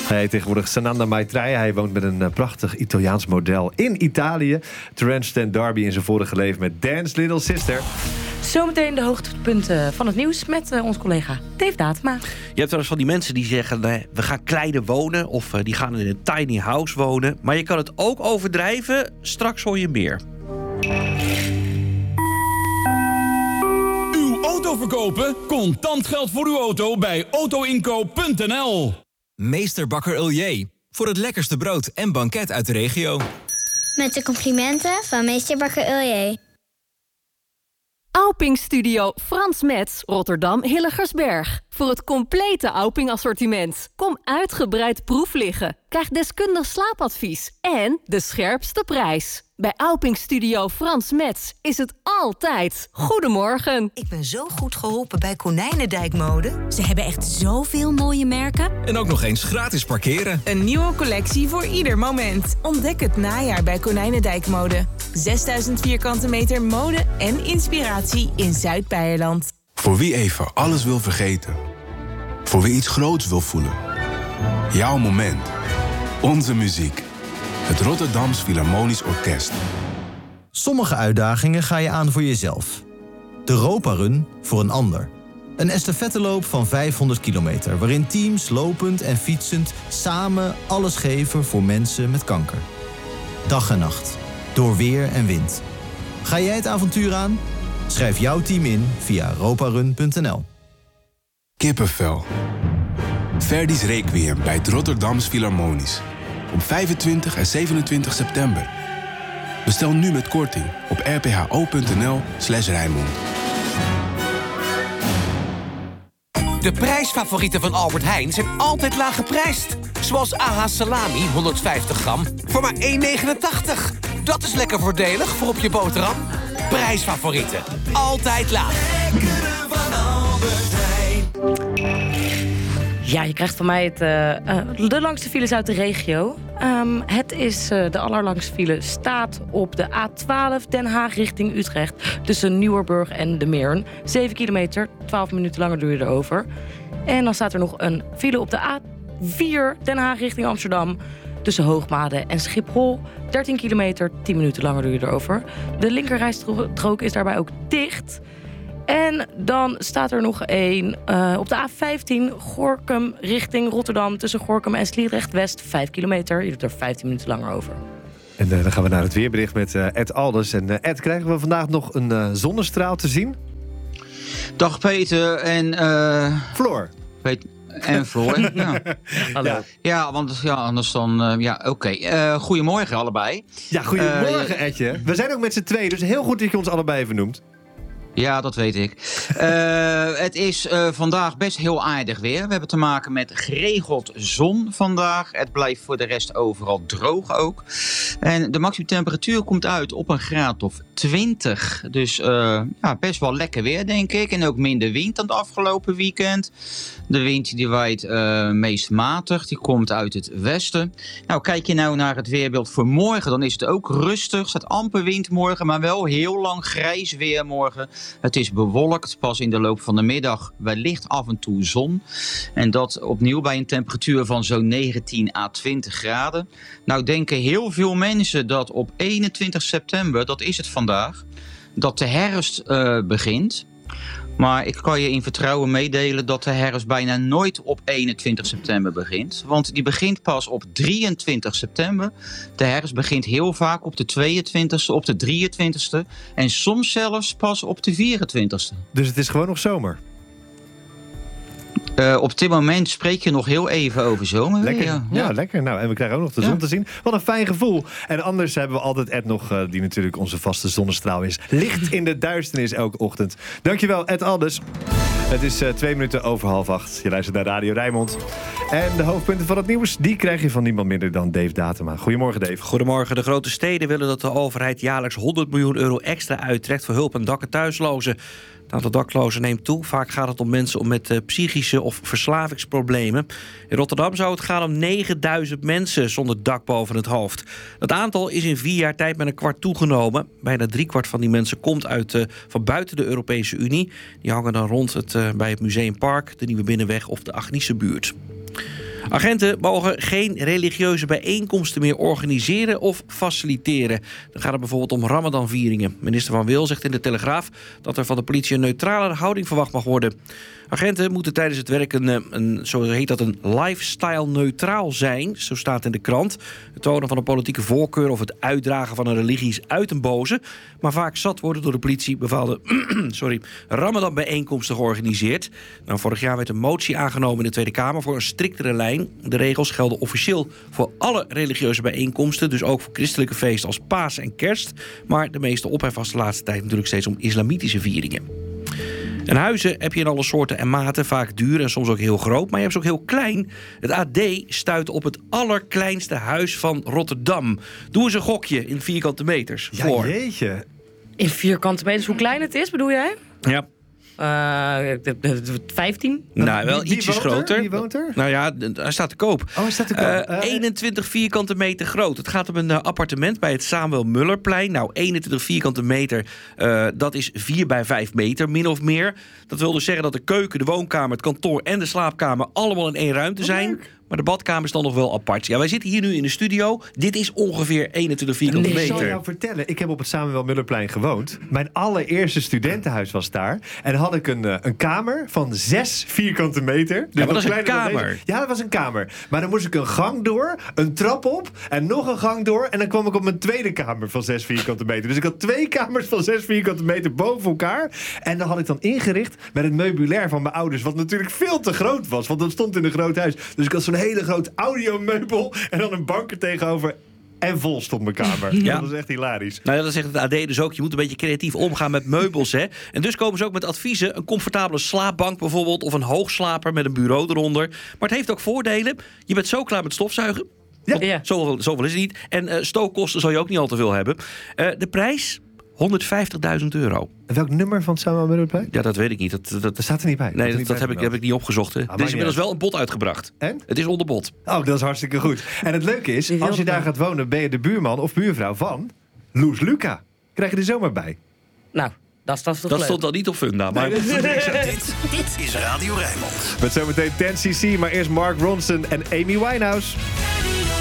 Hij heet tegenwoordig Sananda Maitreya. Hij woont met een prachtig Italiaans model in Italië. Terence Stamp D'Arby in zijn vorige leven met Dance Little Sister. Zometeen de hoogtepunten van het nieuws met onze collega Dave Datema. Je hebt wel eens van die mensen die zeggen, we gaan kleiner wonen, of die gaan in een tiny house wonen. Maar je kan het ook overdrijven. Straks hoor je meer. Uw auto verkopen? Contant geld voor uw auto bij autoinkoop.nl. Meester Bakker Uljee. Voor het lekkerste brood en banket uit de regio. Met de complimenten van meester Bakker Uljee. Auping Studio Frans Metz, Rotterdam Hilligersberg. Voor het complete Auping assortiment. Kom uitgebreid proef liggen. Krijg deskundig slaapadvies. En de scherpste prijs. Bij Auping Studio Frans Metz is het altijd goedemorgen. Ik ben zo goed geholpen bij Konijnendijkmode. Ze hebben echt zoveel mooie merken. En ook nog eens gratis parkeren. Een nieuwe collectie voor ieder moment. Ontdek het najaar bij Konijnendijkmode. 6000 vierkante meter mode en inspiratie in Zuid-Beierland. Voor wie even alles wil vergeten. Voor wie iets groots wil voelen. Jouw moment. Onze muziek. Het Rotterdams Philharmonisch Orkest. Sommige uitdagingen ga je aan voor jezelf. De Roparun voor een ander. Een estafetteloop van 500 kilometer... waarin teams lopend en fietsend samen alles geven voor mensen met kanker. Dag en nacht. Door weer en wind. Ga jij het avontuur aan? Schrijf jouw team in via roparun.nl. Kippenvel. Verdi's Requiem bij het Rotterdams Philharmonisch. Op 25 en 27 september. Bestel nu met korting op rpho.nl/Rijnmond. De prijsfavorieten van Albert Heijn zijn altijd laag geprijsd. Zoals AH Salami 150 gram voor maar €1,89. Dat is lekker voordelig voor op je boterham. Prijsfavorieten. Altijd laag. Lekkere van Albert Heijn. Ja, je krijgt van mij de langste files uit de regio. Het is de allerlangste file staat op de A12 Den Haag richting Utrecht. Tussen Nieuwerburg en De Meern. 7 kilometer, 12 minuten langer doe je erover. En dan staat er nog een file op de A4 Den Haag richting Amsterdam. Tussen Hoogmade en Schiphol. 13 kilometer, 10 minuten langer doe je erover. De linkerrijstrook is daarbij ook dicht. En dan staat er nog één op de A15 Gorinchem richting Rotterdam. Tussen Gorinchem en Sliedrecht-West. 5 kilometer, je doet er 15 minuten langer over. En dan gaan we naar het weerbericht met Ed Alders. En Ed, krijgen we vandaag nog een zonnestraal te zien? Dag Peter en... Floor. En Floor, ja. Hallo. Ja, want anders dan... oké. Goedemorgen allebei. Ja, goedemorgen Edje. We zijn ook met z'n tweeën, dus heel goed dat je ons allebei even noemt. Ja, dat weet ik. Het is vandaag best heel aardig weer. We hebben te maken met geregeld zon vandaag. Het blijft voor de rest overal droog ook. En de maximumtemperatuur komt uit op een graad of 20. Dus best wel lekker weer, denk ik. En ook minder wind dan het afgelopen weekend. De wind die waait meest matig. Die komt uit het westen. Nou, kijk je nou naar het weerbeeld voor morgen, dan is het ook rustig. Er staat amper wind morgen, maar wel heel lang grijs weer morgen. Het is bewolkt, pas in de loop van de middag wellicht af en toe zon. En dat opnieuw bij een temperatuur van zo'n 19 à 20 graden. Nou denken heel veel mensen dat op 21 september, dat is het vandaag, dat de herfst begint. Maar ik kan je in vertrouwen meedelen dat de herfst bijna nooit op 21 september begint. Want die begint pas op 23 september. De herfst begint heel vaak op de 22e, op de 23e. En soms zelfs pas op de 24e. Dus het is gewoon nog zomer? Op dit moment spreek je nog heel even over zomer. Lekker. Ja, lekker. Nou, en we krijgen ook nog de zon te zien. Wat een fijn gevoel. En anders hebben we altijd Ed nog, die natuurlijk onze vaste zonnestraal is. Licht in de duisternis elke ochtend. Dankjewel, Ed Alders. Het is 2 minuten over 7:30. Je luistert naar Radio Rijnmond. En de hoofdpunten van het nieuws, die krijg je van niemand minder dan Dave Datema. Goedemorgen, Dave. Goedemorgen. De grote steden willen dat de overheid jaarlijks €100 miljoen extra uittrekt voor hulp aan dak- en thuislozen. Het aantal daklozen neemt toe. Vaak gaat het om mensen met psychische of verslavingsproblemen. In Rotterdam zou het gaan om 9000 mensen zonder dak boven het hoofd. Dat aantal is in 4 jaar tijd met een kwart toegenomen. Bijna 3/4 van die mensen komt van buiten de Europese Unie. Die hangen dan rond bij het Museumpark, de Nieuwe Binnenweg of de Agniesebuurt. Agenten mogen geen religieuze bijeenkomsten meer organiseren of faciliteren. Dan gaat het bijvoorbeeld om Ramadanvieringen. Minister Van Wil zegt in de Telegraaf dat er van de politie een neutralere houding verwacht mag worden. Agenten moeten tijdens het werk zo heet dat, een lifestyle-neutraal zijn. Zo staat in de krant. Het tonen van een politieke voorkeur of het uitdragen van een religie is uit een boze. Maar vaak zat worden door de politie bepaalde Ramadan-bijeenkomsten georganiseerd. Nou, vorig jaar werd een motie aangenomen in de Tweede Kamer voor een striktere lijn. De regels gelden officieel voor alle religieuze bijeenkomsten. Dus ook voor christelijke feesten als Pasen en Kerst. Maar de meeste ophef was de laatste tijd natuurlijk steeds om islamitische vieringen. En huizen heb je in alle soorten en maten, vaak duur en soms ook heel groot. Maar je hebt ze ook heel klein. Het AD stuit op het allerkleinste huis van Rotterdam. Doe eens een gokje in vierkante meters. Ja, jeetje. In vierkante meters, hoe klein het is, bedoel jij? Ja. 15? Nou, wel ietsjes groter. Wie woont er? Nou ja, hij staat te koop. Oh, hij staat te koop. 21 vierkante meter groot. Het gaat om een appartement bij het Samuel Mullerplein. Nou, 21 vierkante meter, dat is 4 bij 5 meter, min of meer. Dat wil dus zeggen dat de keuken, de woonkamer, het kantoor en de slaapkamer allemaal in één ruimte zijn. Leuk. Maar de badkamer is dan nog wel apart. Ja, wij zitten hier nu in de studio. Dit is ongeveer 21 vierkante meter. Ik zal jou vertellen, ik heb op het Samuel Mullerplein gewoond. Mijn allereerste studentenhuis was daar. En dan had ik een kamer van 6 vierkante meter. Dus ja, maar dat is een kamer. kamer. Ja, dat was een kamer. Maar dan moest ik een gang door, een trap op en nog een gang door. En dan kwam ik op mijn tweede kamer van 6 vierkante meter. Dus ik had 2 kamers van 6 vierkante meter boven elkaar. En dan had ik dan ingericht met het meubilair van mijn ouders. Wat natuurlijk veel te groot was, want dat stond in een groot huis. Dus ik had zo'n hele groot audiomeubel en dan een bank er tegenover. En vol stond mijn kamer. Ja. Dat was echt hilarisch. Nou ja, dat zegt het AD dus ook. Je moet een beetje creatief omgaan met meubels. Hè? En dus komen ze ook met adviezen. Een comfortabele slaapbank bijvoorbeeld. Of een hoogslaper met een bureau eronder. Maar het heeft ook voordelen. Je bent zo klaar met stofzuigen. Ja. Zoveel is het niet. En stookkosten zal je ook niet al te veel hebben. De prijs? €150.000. En welk nummer van het Samuel Mullerplein? Ja, dat weet ik niet. Dat staat er niet bij. Nee, dat heb ik niet opgezocht. Hè. Er is inmiddels wel een bod uitgebracht. En? Het is onder bod. Oh, dat is hartstikke goed. En het leuke is, als je daar gaat wonen, ben je de buurman of buurvrouw van Loes Luca. Krijg je er zomaar bij. Nou, dat stond al niet op Funda. Maar Nee, Dit is Radio Rijnmond. Met zometeen 10cc, maar eerst Mark Ronson en Amy Winehouse.